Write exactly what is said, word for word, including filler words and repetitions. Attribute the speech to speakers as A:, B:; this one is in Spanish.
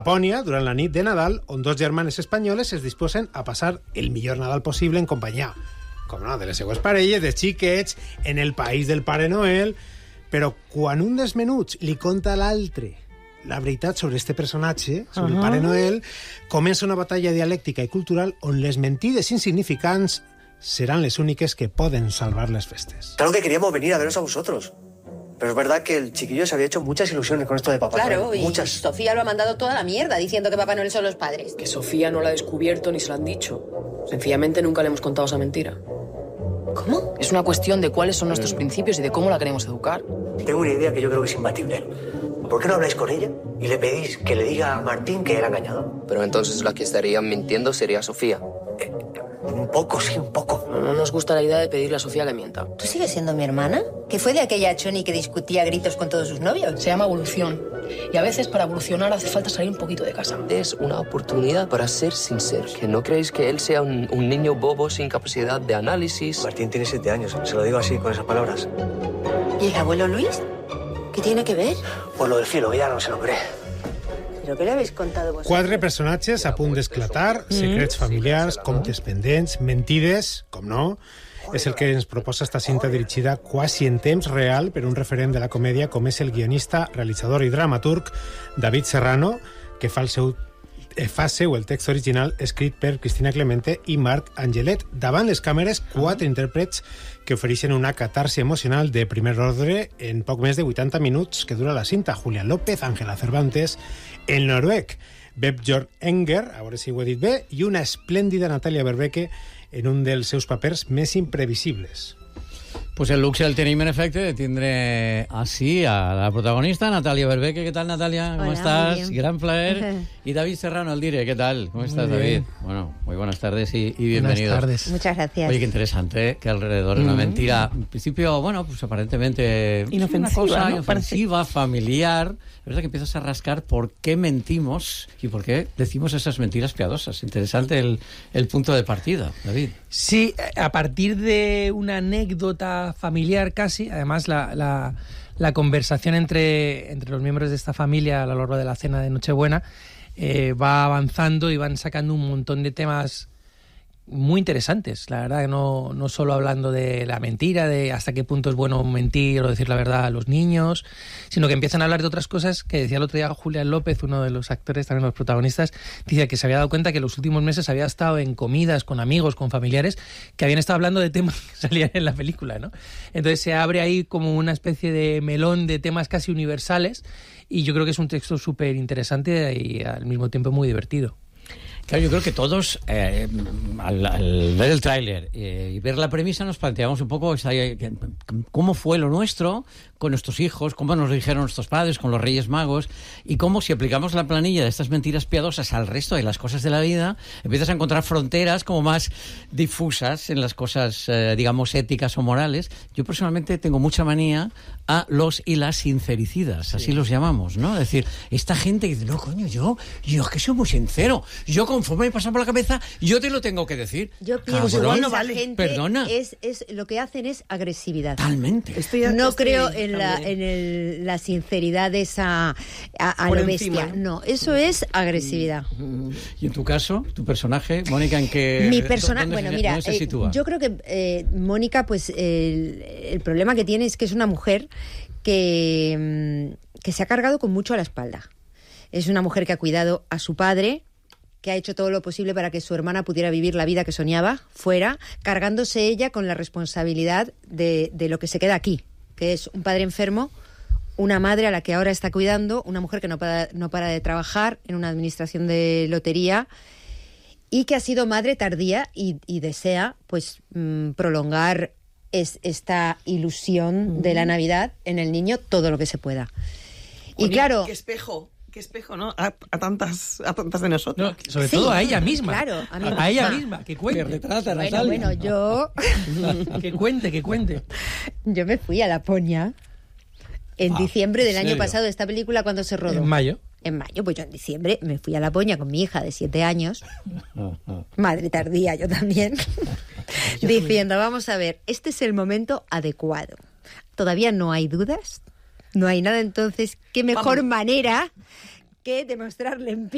A: Lapònia, durant la nit de Nadal, on dos germanes espanyoles es disposen a passar el millor Nadal possible en companyia, com no, de les seues parelles, de xiquets, en el país del Pare Noel. Però quan un dels menuts li conta a l'altre la veritat sobre este personatge, sobre uh-huh. el Pare Noel, comença una batalla dialèctica i cultural on les mentides insignificants seran les úniques que poden salvar les festes.
B: Claro que queríamos venir a veros a vosotros. Pero es verdad que el chiquillo se había hecho muchas ilusiones con esto de Papá
C: Claro,
B: Noel.
C: Y
B: muchas.
C: Sofía lo ha mandado toda la mierda diciendo que Papá Noel son los padres.
D: Que Sofía no lo ha descubierto ni se lo han dicho. Sencillamente nunca le hemos contado esa mentira.
C: ¿Cómo?
D: Es una cuestión de cuáles son nuestros principios y de cómo la queremos educar.
B: Tengo una idea que yo creo que es imbatible. ¿Por qué no habláis con ella y le pedís que le diga a Martín que era engañado?
E: Pero entonces la que estaría mintiendo sería Sofía.
B: Eh, un poco, sí, un poco.
D: No, no nos gusta la idea de pedirle a Sofía que mienta.
C: ¿Tú sigues siendo mi hermana? ¿Que fue de aquella choni que discutía a gritos con todos sus novios?
D: Se llama evolución. Y a veces para evolucionar hace falta salir un poquito de casa.
E: Es una oportunidad para ser sincero. Que no creéis que él sea un, un niño bobo sin capacidad de análisis.
B: Martín tiene siete años, se lo digo así, con esas palabras.
C: ¿Y el abuelo Luis? ¿Qué tiene que ver?
B: Pues lo del cielo, que ya no se lo cree.
C: ¿Pero qué le habéis contado vosotros?
A: Quatre personatges a punt d'esclatar, secrets familiars, comptes pendents, mentides, com no. És el que ens proposa esta cinta dirigida quasi en temps real per un referent de la comèdia com és el guionista, realitzador i dramaturg David Serrano, que fa el seu fa seu el text original escrit per Cristina Clemente i Marc Angelet. Davant les càmeres, quatre intèrprets que ofereixen una catarsi emocional de primer ordre en poc més de vuitanta minuts que dura la cinta. Julián López, Ángela Cervantes, el noruec Beb Jorn Enger, a veure si ho he dit bé, i una esplèndida Natàlia Berbeque en un dels seus papers més imprevisibles.
F: Pues el luxe el tenim en efecte de tindre así a la protagonista, Natalia Berbeque. ¿Qué tal, Natalia? ¿Cómo
G: Hola,
F: estás? Gran placer. Y David Serrano, el dire, ¿qué tal? ¿Cómo estás,
G: Muy
F: David?
G: bien.
F: Bueno, muy buenas tardes y, y bienvenidos.
G: Buenas tardes.
C: Muchas gracias.
F: Oye, qué interesante, ¿eh? Que alrededor de una mentira, en principio, bueno, pues aparentemente
G: Inofensiva,
F: una cosa
G: ¿no?
F: inofensiva, familiar, ¿verdad? Que empiezas a rascar por qué mentimos y por qué decimos esas mentiras piadosas. Interesante el, el punto de partida, David.
G: Sí, a partir de una anécdota familiar casi, además la, la, la conversación entre, entre los miembros de esta familia a lo largo de la cena de Nochebuena eh, va avanzando y van sacando un montón de temas muy interesantes, la verdad, no, no solo hablando de la mentira, de hasta qué punto es bueno mentir o decir la verdad a los niños, sino que empiezan a hablar de otras cosas que decía el otro día Julián López, uno de los actores, también los protagonistas, decía que se había dado cuenta que en los últimos meses había estado en comidas con amigos, con familiares, que habían estado hablando de temas que salían en la película, ¿no? Entonces se abre ahí como una especie de melón de temas casi universales y yo creo que es un texto súper interesante y al mismo tiempo muy divertido.
F: Claro, yo creo que todos, eh, al, al ver el tráiler eh, y ver la premisa, nos planteamos un poco esa, eh, cómo fue lo nuestro con nuestros hijos, cómo nos lo dijeron nuestros padres, con los Reyes Magos, y cómo si aplicamos la planilla de estas mentiras piadosas al resto de las cosas de la vida, empiezas a encontrar fronteras como más difusas en las cosas, eh, digamos, éticas o morales. Yo personalmente tengo mucha manía a los y las sincericidas, sí. Así los llamamos, ¿no? Es decir, esta gente que dice, no, coño, yo, yo es que soy muy sincero, yo conforme me pasa por la cabeza, yo te lo tengo que decir.
H: Yo pienso que
F: Cabrón,
H: esa
F: vale.
H: gente
F: Perdona.
H: Es, es, lo que hacen es agresividad.
F: Totalmente.
H: Estoy, no estoy creo en, la, en el, la sinceridad esa a, a lo bestia. ¿no? no, eso es agresividad.
F: Y en tu caso, tu personaje, Mónica, ¿en qué?
H: Mi personaje, bueno,
F: se,
H: mira,
F: se
H: eh,
F: sitúa?
H: yo creo que eh, Mónica, pues el, el problema que tiene es que es una mujer que, que se ha cargado con mucho a la espalda. Es una mujer que ha cuidado a su padre, que ha hecho todo lo posible para que su hermana pudiera vivir la vida que soñaba fuera, cargándose ella con la responsabilidad de, de lo que se queda aquí, que es un padre enfermo, una madre a la que ahora está cuidando, una mujer que no para, no para de trabajar en una administración de lotería y que ha sido madre tardía y, y desea pues mmm, prolongar es, esta ilusión mm. de la Navidad en el niño todo lo que se pueda.
I: Oye,
H: y claro...
I: ¡Qué espejo! Qué espejo, ¿no? A, a tantas a tantas de nosotros.
G: No, sobre
H: sí,
G: todo a ella misma.
H: Claro, a, mí
G: a ella misma, que cuente.
F: Que retrata
H: bueno,
F: Natalia.
H: bueno, yo...
G: que cuente, que cuente.
H: Yo me fui a Laponia en
F: ah,
H: diciembre del
F: ¿en
H: año
F: serio?
H: pasado. ¿Esta película cuándo se rodó?
G: En mayo.
H: En mayo, pues yo en diciembre me fui a Laponia con mi hija de siete años. Madre tardía, yo también. Diciendo, vamos a ver, este es el momento adecuado. Todavía no hay dudas, no hay nada, entonces, ¿qué mejor
I: Vamos.
H: manera que demostrarle en